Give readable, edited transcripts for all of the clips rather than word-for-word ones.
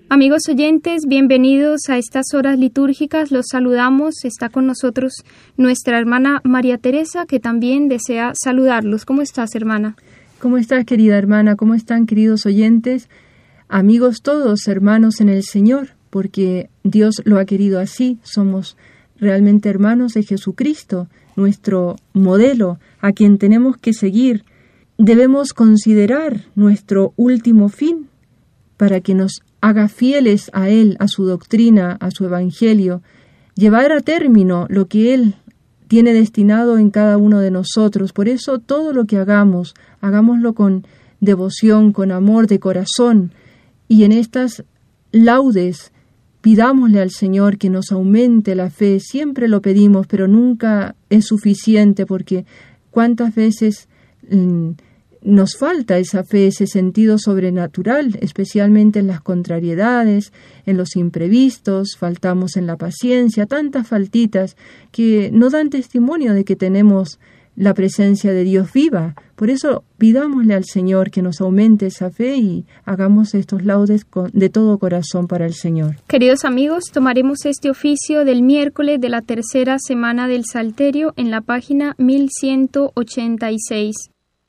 Amigos oyentes, bienvenidos a estas horas litúrgicas. Los saludamos. Está con nosotros nuestra hermana María Teresa, que también desea saludarlos. ¿Cómo estás, hermana? ¿Cómo estás, querida hermana? ¿Cómo están, queridos oyentes? Amigos todos, hermanos en el Señor, porque Dios lo ha querido así. Somos realmente hermanos de Jesucristo, nuestro modelo, a quien tenemos que seguir. Debemos considerar nuestro último fin para que nos haga fieles a Él, a su doctrina, a su evangelio, llevar a término lo que Él tiene destinado en cada uno de nosotros. Por eso todo lo que hagamos, hagámoslo con devoción, con amor de corazón, y en estas laudes pidámosle al Señor que nos aumente la fe. Siempre lo pedimos, pero nunca es suficiente, porque cuántas veces nos falta esa fe, ese sentido sobrenatural, especialmente en las contrariedades, en los imprevistos, faltamos en la paciencia, tantas faltitas que no dan testimonio de que tenemos la presencia de Dios viva. Por eso pidámosle al Señor que nos aumente esa fe y hagamos estos laudes de todo corazón para el Señor. Queridos amigos, tomaremos este oficio del miércoles de la tercera semana del Salterio en la página 1186.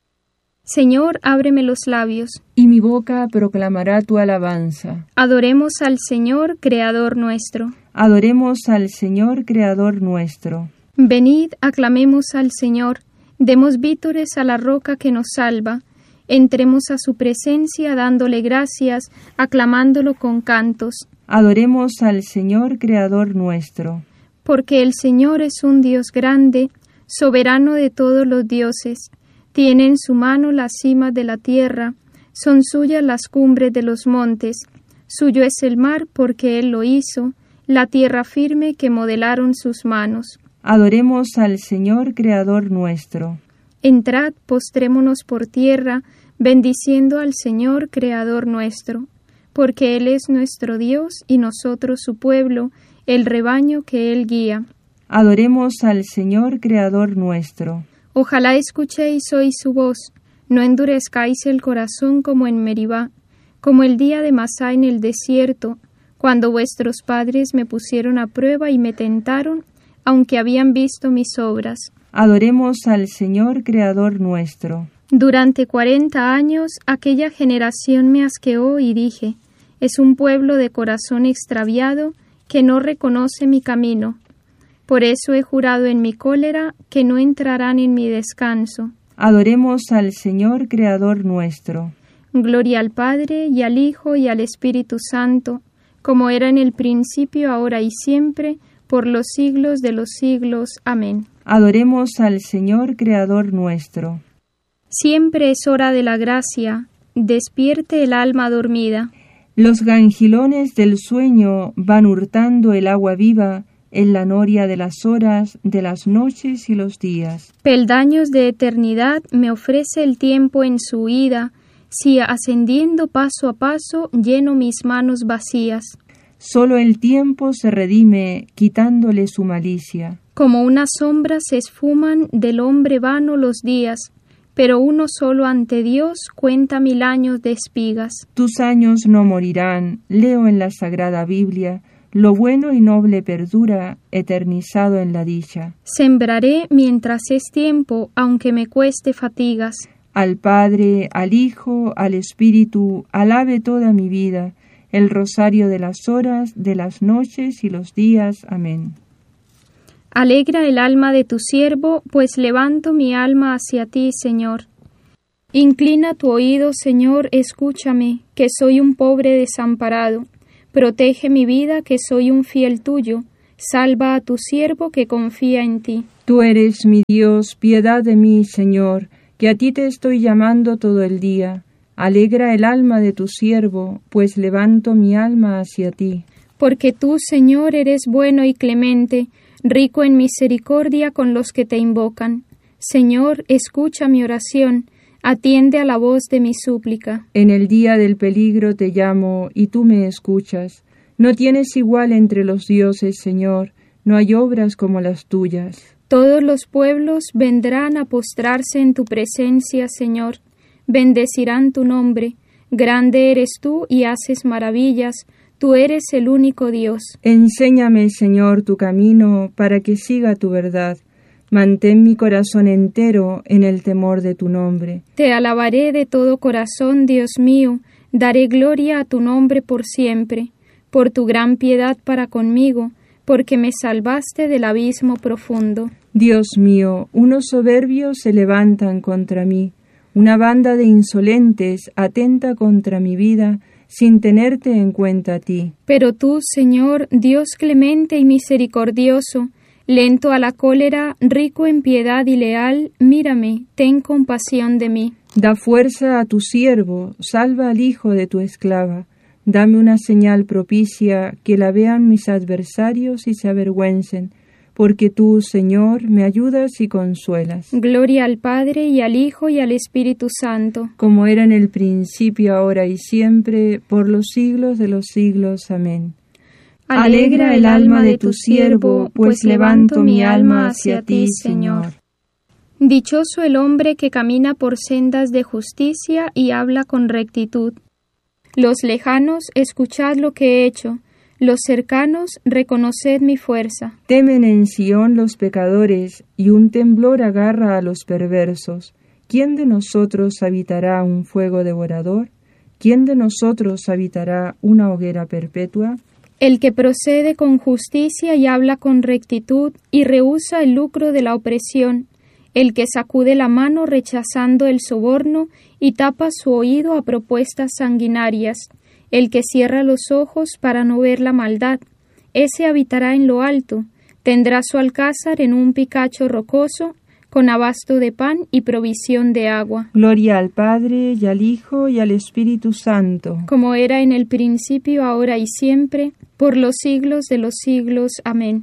Señor, ábreme los labios, y mi boca proclamará tu alabanza. Adoremos al Señor, Creador nuestro. Adoremos al Señor, Creador nuestro. Venid, aclamemos al Señor, demos vítores a la roca que nos salva, entremos a su presencia dándole gracias, aclamándolo con cantos. Adoremos al Señor, Creador nuestro. Porque el Señor es un Dios grande, soberano de todos los dioses. Tiene en su mano las cimas de la tierra, son suyas las cumbres de los montes. Suyo es el mar porque Él lo hizo, la tierra firme que modelaron sus manos. Adoremos al Señor, Creador nuestro. Entrad, postrémonos por tierra, bendiciendo al Señor, Creador nuestro, porque Él es nuestro Dios y nosotros su pueblo, el rebaño que Él guía. Adoremos al Señor, Creador nuestro. Ojalá escuchéis hoy su voz, no endurezcáis el corazón como en Meribá, como el día de Masá en el desierto, cuando vuestros padres me pusieron a prueba y me tentaron, aunque habían visto mis obras. Adoremos al Señor, Creador nuestro. Durante 40 años aquella generación me asqueó y dije, es un pueblo de corazón extraviado que no reconoce mi camino. Por eso he jurado en mi cólera que no entrarán en mi descanso. Adoremos al Señor, Creador nuestro. Gloria al Padre, y al Hijo, y al Espíritu Santo, como era en el principio, ahora y siempre, por los siglos de los siglos. Amén. Adoremos al Señor, Creador nuestro. Siempre es hora de la gracia, despierte el alma dormida. Los gangilones del sueño van hurtando el agua viva, en la noria de las horas, de las noches y los días. Peldaños de eternidad me ofrece el tiempo en su huida, si ascendiendo paso a paso lleno mis manos vacías. Solo el tiempo se redime, quitándole su malicia. Como una sombra se esfuman del hombre vano los días, pero uno solo ante Dios cuenta 1000 años de espigas. Tus años no morirán, leo en la Sagrada Biblia, lo bueno y noble perdura, eternizado en la dicha. Sembraré mientras es tiempo, aunque me cueste fatigas. Al Padre, al Hijo, al Espíritu, alabe toda mi vida, el rosario de las horas, de las noches y los días. Amén. Alegra el alma de tu siervo, pues levanto mi alma hacia ti, Señor. Inclina tu oído, Señor, escúchame, que soy un pobre desamparado. Protege mi vida, que soy un fiel tuyo. Salva a tu siervo que confía en ti. Tú eres mi Dios, piedad de mí, Señor, que a ti te estoy llamando todo el día. Alegra el alma de tu siervo, pues levanto mi alma hacia ti. Porque tú, Señor, eres bueno y clemente, rico en misericordia con los que te invocan. Señor, escucha mi oración. Atiende a la voz de mi súplica. En el día del peligro te llamo, y tú me escuchas. No tienes igual entre los dioses, Señor, no hay obras como las tuyas. Todos los pueblos vendrán a postrarse en tu presencia, Señor. Bendecirán tu nombre. Grande eres tú y haces maravillas. tú eres el único Dios. Enséñame, Señor, tu camino para que siga tu verdad. Mantén mi corazón entero en el temor de tu nombre. Te alabaré de todo corazón, Dios mío, daré gloria a tu nombre por siempre, por tu gran piedad para conmigo, porque me salvaste del abismo profundo. Dios mío, unos soberbios se levantan contra mí, una banda de insolentes atenta contra mi vida, sin tenerte en cuenta a ti. Pero tú, Señor, Dios clemente y misericordioso, lento a la cólera, rico en piedad y leal, mírame, ten compasión de mí. Da fuerza a tu siervo, salva al hijo de tu esclava. Dame una señal propicia, que la vean mis adversarios y se avergüencen, porque tú, Señor, me ayudas y consuelas. Gloria al Padre, y al Hijo, y al Espíritu Santo. Como era en el principio, ahora y siempre, por los siglos de los siglos. Amén. Alegra el alma de tu siervo, pues levanto mi alma hacia ti, Señor. Dichoso el hombre que camina por sendas de justicia y habla con rectitud. Los lejanos, escuchad lo que he hecho. Los cercanos, reconoced mi fuerza. Temen en Sión los pecadores, y un temblor agarra a los perversos. ¿Quién de nosotros habitará un fuego devorador? ¿Quién de nosotros habitará una hoguera perpetua? El que procede con justicia y habla con rectitud, y rehúsa el lucro de la opresión. El que sacude la mano rechazando el soborno, y tapa su oído a propuestas sanguinarias. El que cierra los ojos para no ver la maldad, ese habitará en lo alto, tendrá su alcázar en un picacho rocoso, con abasto de pan y provisión de agua. Gloria al Padre, y al Hijo, y al Espíritu Santo. Como era en el principio, ahora y siempre, por los siglos de los siglos. Amén.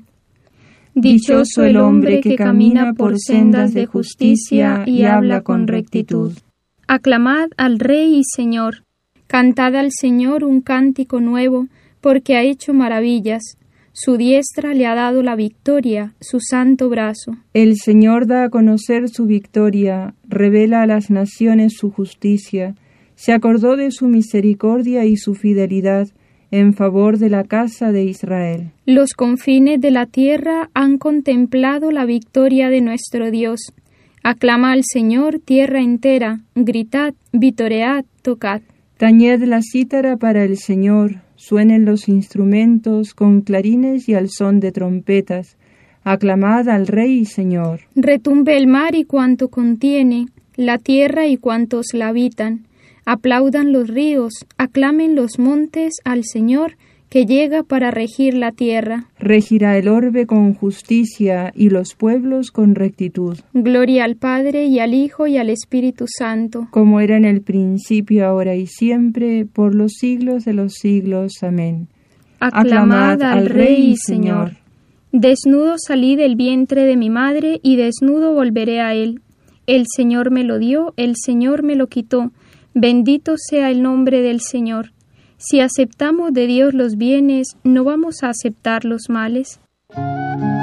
Dichoso el hombre que camina por sendas de justicia y habla con rectitud. Aclamad al Rey y Señor. Cantad al Señor un cántico nuevo, porque ha hecho maravillas. Su diestra le ha dado la victoria, su santo brazo. El Señor da a conocer su victoria, revela a las naciones su justicia. Se acordó de su misericordia y su fidelidad en favor de la casa de Israel. Los confines de la tierra han contemplado la victoria de nuestro Dios. Aclama al Señor tierra entera, gritad, vitoread, tocad. Tañed la cítara para el Señor, suenen los instrumentos con clarines y al son de trompetas. Aclamad al Rey y Señor. Retumbe el mar y cuanto contiene, la tierra y cuantos la habitan. Aplaudan los ríos, aclamen los montes al Señor, que llega para regir la tierra. Regirá el orbe con justicia y los pueblos con rectitud. Gloria al Padre, y al Hijo, y al Espíritu Santo. Como era en el principio, ahora y siempre, por los siglos de los siglos. Amén. Aclamad al Rey y Señor. Desnudo salí del vientre de mi madre, y desnudo volveré a él. El Señor me lo dio, el Señor me lo quitó. Bendito sea el nombre del Señor. Si aceptamos de Dios los bienes, ¿no vamos a aceptar los males?